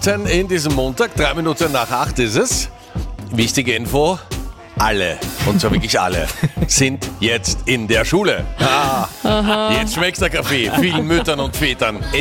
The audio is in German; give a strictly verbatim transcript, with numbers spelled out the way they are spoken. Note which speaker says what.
Speaker 1: In diesem Montag, drei Minuten nach acht ist es. Wichtige Info, alle, und zwar wirklich alle, sind jetzt in der Schule. Ah, jetzt schmeckt der Kaffee vielen Müttern und Vätern.